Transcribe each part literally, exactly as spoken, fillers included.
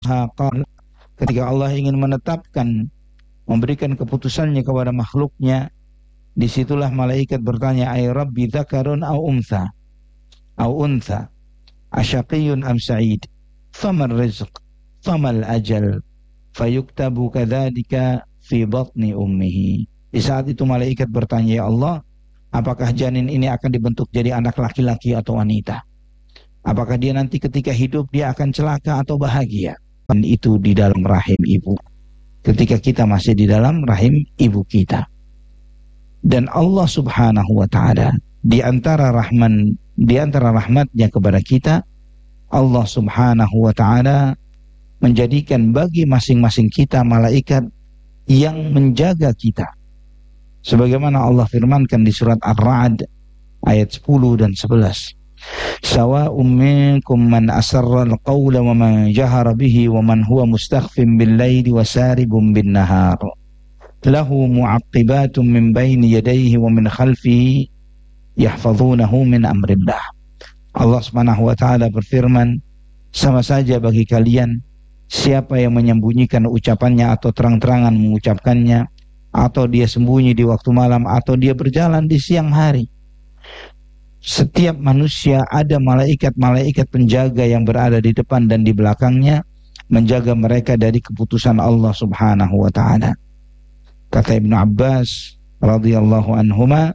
qala, ketika Allah ingin menetapkan, memberikan keputusannya kepada makhluknya, disitulah malaikat bertanya, ay rabbi dzakarun au untha au untha asyaqiyun am sa'id faman rizq famal ajal fayuktabu kadzalika fi batni ummihi. Di saat itu malaikat bertanya, ya Allah, apakah janin ini akan dibentuk jadi anak laki-laki atau wanita? Apakah dia nanti ketika hidup dia akan celaka atau bahagia? Dan itu di dalam rahim ibu, ketika kita masih di dalam rahim ibu kita. Dan Allah subhanahu wa ta'ala, di antara rahman, di antara rahmatnya kepada kita, Allah subhanahu wa ta'ala menjadikan bagi masing-masing kita malaikat yang menjaga kita. Sebagaimana Allah firmankan di surat Ar-Ra'd ayat sepuluh dan sebelas. Sawa'un minkum man asarra al-qawla wa man jahara bihi wa man huwa mustakhfin bil-laili wa saribun bin-nahar. Lahu mu'aqqibatun min bayni yadayhi wa min khalfihi yahfazunahu min amrillah. Allah Subhanahu wa taala berfirman, sama saja bagi kalian siapa yang menyembunyikan ucapannya atau terang-terangan mengucapkannya, atau dia sembunyi di waktu malam, atau dia berjalan di siang hari. Setiap manusia ada malaikat-malaikat penjaga yang berada di depan dan di belakangnya, menjaga mereka dari keputusan Allah subhanahu wa ta'ala. Kata Ibnu Abbas radhiyallahu anhuma,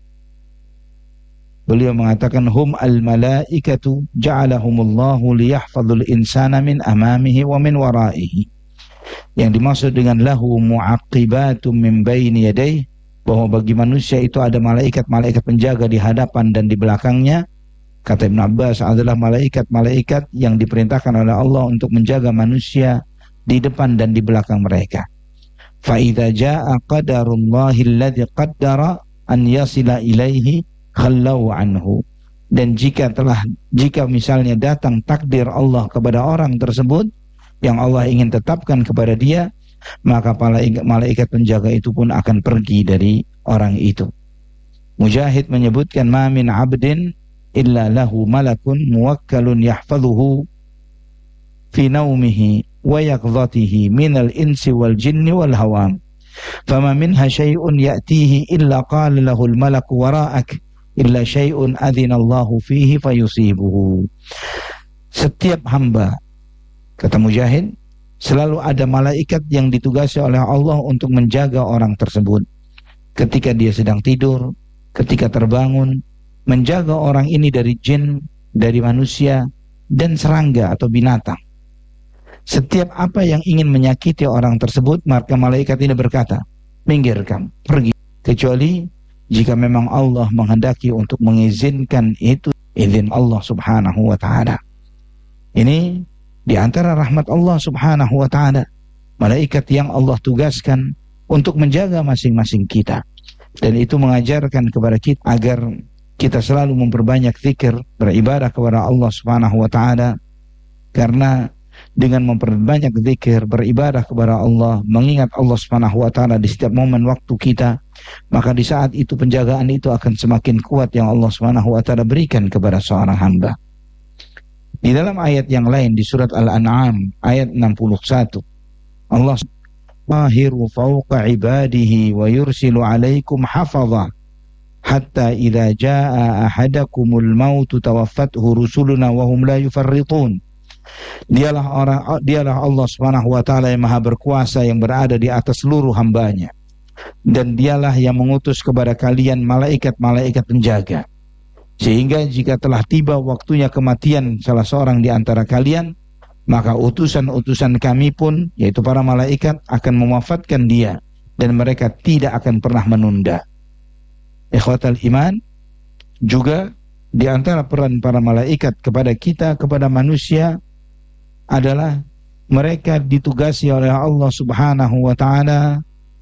beliau mengatakan, hum al-malaikatu ja'alahumullahu liyahfadhul insana min amamihi wa min waraihi. Yang dimaksud dengan lahu mu'aqibatum min baini yadayhi, bahwa bagi manusia itu ada malaikat-malaikat penjaga di hadapan dan di belakangnya. Kata Ibn Abbas, adalah malaikat-malaikat yang diperintahkan oleh Allah untuk menjaga manusia di depan dan di belakang mereka. Fa idza jaa qadarullahi alladhi qaddara an yasila ilaihi khallau anhu. Dan jika telah jika misalnya datang takdir Allah kepada orang tersebut yang Allah ingin tetapkan kepada dia, maka malaikat penjaga itu pun akan pergi dari orang itu. Mujahid menyebutkan, ma min abdin illa lahu malakun muwakkalun yahfazuhu fi naumihi wa yaqdhatihi minal insi wal jinni wal hawam. Fama minha syai'un ya'tihi illa qala lahul malaku wara'ak illa syai'un adzinallahu fihi fayusibuhu. Setiap hamba, kata Mujahid, selalu ada malaikat yang ditugasi oleh Allah untuk menjaga orang tersebut. Ketika dia sedang tidur, ketika terbangun, menjaga orang ini dari jin, dari manusia, dan serangga atau binatang. Setiap apa yang ingin menyakiti orang tersebut, maka malaikat ini berkata, minggir kamu, pergi. Kecuali jika memang Allah menghendaki untuk mengizinkan itu, izin Allah subhanahu wa ta'ala. Ini di antara rahmat Allah subhanahu wa ta'ala, malaikat yang Allah tugaskan untuk menjaga masing-masing kita. Dan itu mengajarkan kepada kita agar kita selalu memperbanyak zikir, beribadah kepada Allah subhanahu wa ta'ala. Karena dengan memperbanyak zikir, beribadah kepada Allah, mengingat Allah subhanahu wa ta'ala di setiap momen waktu kita, maka di saat itu penjagaan itu akan semakin kuat yang Allah subhanahu wa ta'ala berikan kepada seorang hamba. Di dalam ayat yang lain di surat Al-An'am ayat enam puluh satu, Allah Mahiru fawqa ibadihi wa yursilu alaikum hafadha hatta idza jaa ahadakumul mautu tawaffathu rusuluna wa hum la yufarritun. Dialah orang dialah Allah Subhanahu wa taala yang maha berkuasa, yang berada di atas seluruh hambanya, dan dialah yang mengutus kepada kalian malaikat-malaikat penjaga, sehingga jika telah tiba waktunya kematian salah seorang di antara kalian, maka utusan-utusan kami pun, yaitu para malaikat, akan mewafatkan dia, dan mereka tidak akan pernah menunda. Ikhwatal iman, juga di antara peran para malaikat kepada kita, kepada manusia, adalah mereka ditugasi oleh Allah subhanahu wa ta'ala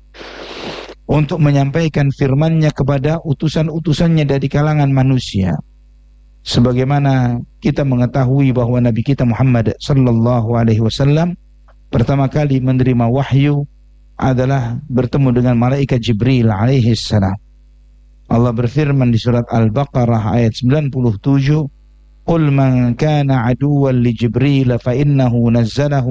untuk menyampaikan firman-Nya kepada utusan-utusannya dari kalangan manusia. Sebagaimana kita mengetahui bahwa Nabi kita Muhammad sallallahu alaihi wasallam pertama kali menerima wahyu adalah bertemu dengan malaikat Jibril alaihi salam. Allah berfirman di surat Al-Baqarah ayat sembilan puluh tujuh, "Qul man kana aduwwan li Jibril fa innahu nazzalahu